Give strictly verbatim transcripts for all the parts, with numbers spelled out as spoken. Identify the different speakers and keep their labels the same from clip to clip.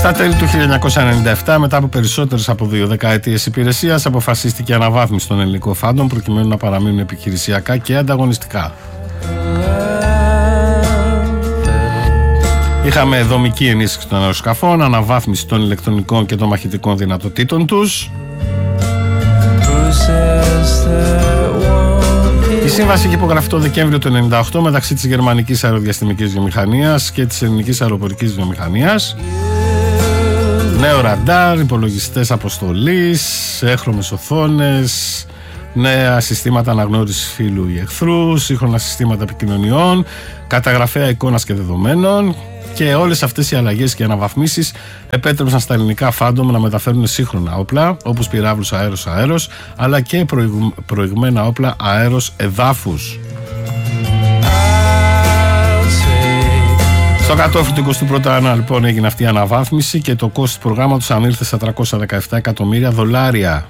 Speaker 1: Στα τέλη του χίλια εννιακόσια ενενήντα επτά, μετά από περισσότερες από δύο δεκαετίες υπηρεσίας, αποφασίστηκε η αναβάθμιση των ελληνικών φάντων προκειμένου να παραμείνουν επιχειρησιακά και ανταγωνιστικά. Είχαμε δομική ενίσχυση των αεροσκαφών, αναβάθμιση των ηλεκτρονικών και των μαχητικών δυνατοτήτων τους. Η σύμβαση είχε υπογραφεί το Δεκέμβριο του χίλια εννιακόσια ενενήντα οκτώ μεταξύ της Γερμανικής Αεροδιαστημικής Βιομηχανίας και της Ελληνικής Αεροπορικής Βιομηχανίας. Νέο ραντάρ, υπολογιστές αποστολής, έχρωμες οθόνες, νέα συστήματα αναγνώρισης φύλου ή εχθρού, σύγχρονα συστήματα επικοινωνιών, καταγραφέα εικόνας και δεδομένων. Και όλες αυτές οι αλλαγές και αναβαθμίσεις επέτρεψαν στα ελληνικά φάντομ να μεταφέρουν σύγχρονα όπλα, όπως πυράβλους αέρος-αέρος, αλλά και προηγμένα όπλα αέρος-εδάφους. Στο κατόφλι του εικοστού πρώτου αιώνα λοιπόν έγινε αυτή η αναβάθμιση και το κόστος του προγράμματος ανήλθε στα τριακόσια δεκαεπτά εκατομμύρια δολάρια.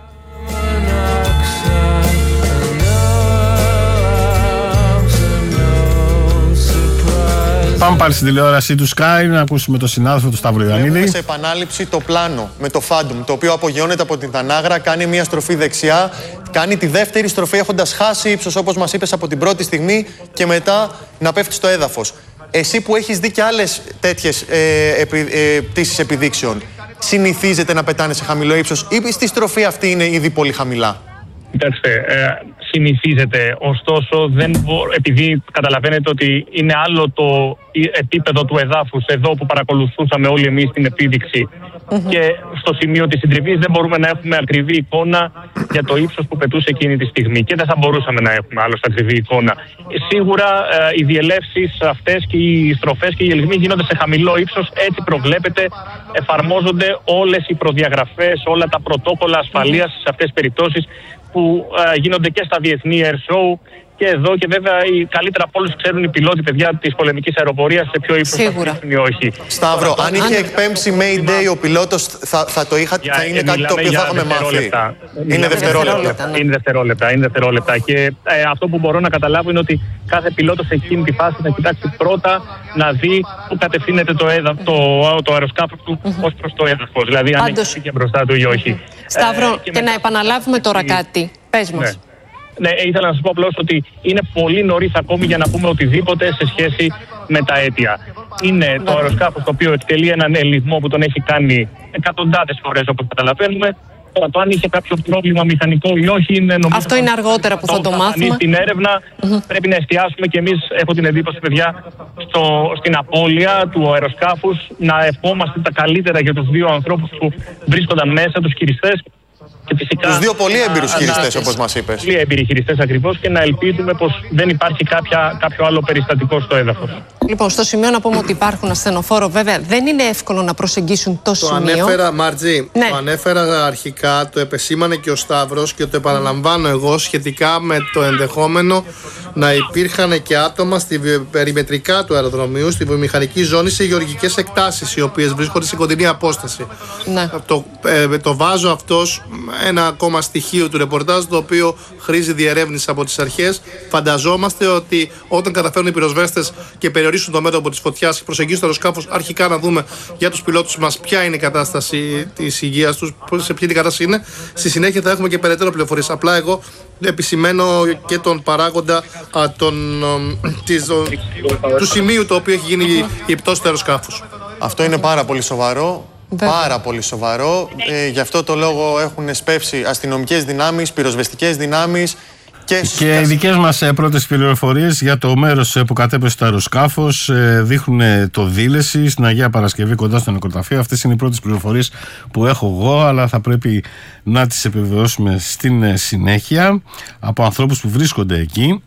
Speaker 1: Πάμε πάλι στην τηλεόραση του Sky να ακούσουμε τον συνάδελφο του Σταύρο Ιωαννίδη.
Speaker 2: Βλέπουμε σε επανάληψη το πλάνο με το Phantom, το οποίο απογειώνεται από την Τανάγρα, κάνει μια στροφή δεξιά, κάνει τη δεύτερη στροφή έχοντας χάσει ύψος, όπως μας είπες, από την πρώτη στιγμή και μετά να πέφτει στο έδαφος. Εσύ που έχεις δει και άλλες τέτοιες ε, επι, ε, πτήσεις επιδείξεων, συνηθίζεται να πετάνε σε χαμηλό ύψος ή στη στροφή αυτή είναι ήδη πολύ χαμηλά?
Speaker 3: Κοιτάξτε, ε, συνηθίζεται, ωστόσο δεν μπο... επειδή καταλαβαίνετε ότι είναι άλλο το επίπεδο του εδάφους εδώ που παρακολουθούσαμε όλοι εμείς την επίδειξη mm-hmm. και στο σημείο της συντριβής δεν μπορούμε να έχουμε ακριβή εικόνα για το ύψος που πετούσε εκείνη τη στιγμή και δεν θα μπορούσαμε να έχουμε άλλωστε ακριβή εικόνα. Σίγουρα ε, οι διελεύσεις αυτές και οι στροφές και οι ελιγμοί γίνονται σε χαμηλό ύψος, έτσι προβλέπεται, εφαρμόζονται όλες οι προδιαγραφές, όλα τα πρωτόκολλα ασφαλείας σε αυτές τις περιπτώσεις που ε, γίνονται και στα διεθνή air show και εδώ, και βέβαια οι καλύτερα από όλους ξέρουν οι πιλότοι, παιδιά, της πολεμικής αεροπορίας σε ποιο ύψος θα πτήσουν ή όχι.
Speaker 2: Σταύρο, αν είχε εκπέμψει Mayday ο πιλότος θα, θα, το είχα, θα είναι κάτι το οποίο θα είχαμε μάθει. Είναι δευτερόλεπτα.
Speaker 3: Είναι δευτερόλεπτα, είναι δευτερόλεπτα. Και ε, αυτό που μπορώ να καταλάβω είναι ότι κάθε πιλότος σε εκείνη τη φάση θα κοιτάξει πρώτα να δει που κατευθύνεται το, έδα, το, το αεροσκάφος του mm-hmm. ως προς το έδαφος. Δηλαδή αν έχει και μπροστά του ή όχι.
Speaker 4: Σταύρο, ε, και, και με... να επαναλάβουμε τώρα κάτι. Πες μας.
Speaker 3: Ναι. Ναι, ήθελα να σας πω απλώς ότι είναι πολύ νωρίς ακόμη για να πούμε οτιδήποτε σε σχέση με τα αίτια. Είναι το αεροσκάφος το οποίο εκτελεί έναν ελιγμό που τον έχει κάνει εκατοντάδες φορές όπως καταλαβαίνουμε. Τώρα το αν είχε κάποιο πρόβλημα μηχανικό ή όχι είναι νομίζω.
Speaker 4: Αυτό είναι αργότερα που θα το μάθουμε.
Speaker 3: Στην έρευνα mm-hmm. πρέπει να εστιάσουμε και εμείς, έχω την εντύπωση παιδιά, στο, στην απώλεια του αεροσκάφους, να ευχόμαστε τα καλύτερα για τους δύο ανθρώπους που βρίσκονταν μέσα, τους χειριστές.
Speaker 2: Τους δύο πολύ έμπειρους χειριστές, όπως μας είπες.
Speaker 3: Πολύ έμπειροι χειριστές ακριβώς, και να ελπίζουμε πως δεν υπάρχει κάποια, κάποιο άλλο περιστατικό στο έδαφος.
Speaker 4: Λοιπόν, στο σημείο να πούμε ότι υπάρχουν ασθενοφόρο, βέβαια δεν είναι εύκολο να προσεγγίσουν το, το σημείο.
Speaker 5: Το ανέφερα, Μαρτζή, ναι. το ανέφερα αρχικά, το επεσήμανε και ο Σταύρος και το επαναλαμβάνω εγώ σχετικά με το ενδεχόμενο να υπήρχαν και άτομα στη περιμετρικά του αεροδρομίου, στη βιομηχανική ζώνη, σε γεωργικές εκτάσεις, οι οποίες βρίσκονται σε κοντινή απόσταση. Ναι. Το, ε, το βάζω αυτός ένα ακόμα στοιχείο του ρεπορτάζ, το οποίο χρήζει διερεύνηση από τις αρχές. Φανταζόμαστε ότι όταν καταφέρουν οι πυροσβέστες και περιορίσουν το μέτωπο της φωτιάς και προσεγγίσουν το αεροσκάφος, αρχικά να δούμε για τους πιλότους μας ποια είναι η κατάσταση της υγείας τους, σε ποια κατάσταση είναι. Στη συνέχεια θα έχουμε και περαιτέρω πληροφορίες. Απλά εγώ επισημαίνω και τον παράγοντα α, τον, α, της, ο, του σημείου το οποίο έχει γίνει η, η πτώση του αεροσκάφους.
Speaker 2: Αυτό είναι πάρα πολύ σοβαρό. Βέβαια. Πάρα πολύ σοβαρό. Ε, γι' αυτό το λόγο έχουν σπεύσει αστυνομικές δυνάμεις, πυροσβεστικές δυνάμεις και,
Speaker 1: και οι δικές μας ε, πρώτες πληροφορίες για το μέρος ε, που κατέπεσε το αεροσκάφος ε, δείχνουν ε, το Δήλεση στην Αγία Παρασκευή κοντά στο νεκροταφείο. Αυτές είναι οι πρώτες πληροφορίες που έχω εγώ, αλλά θα πρέπει να τις επιβεβαιώσουμε στην ε, συνέχεια από ανθρώπους που βρίσκονται εκεί.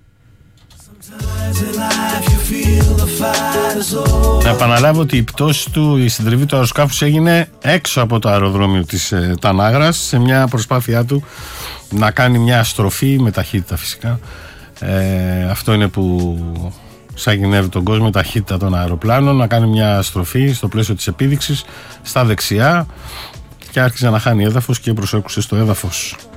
Speaker 1: Να επαναλάβω ότι η πτώση του, η συντριβή του αεροσκάφους έγινε έξω από το αεροδρόμιο της ε, Τανάγρας, σε μια προσπάθειά του να κάνει μια στροφή με ταχύτητα φυσικά. Ε, αυτό είναι που σαγηνεύει τον κόσμο, ταχύτητα των αεροπλάνων, να κάνει μια στροφή στο πλαίσιο της επίδειξης στα δεξιά και άρχισε να χάνει έδαφος και προσέκουσε στο έδαφος.